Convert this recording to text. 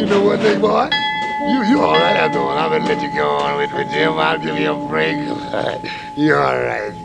you know one thing, boy? You all right after all. I'm gonna let you go on with Jim. I'll give you a break. You all right.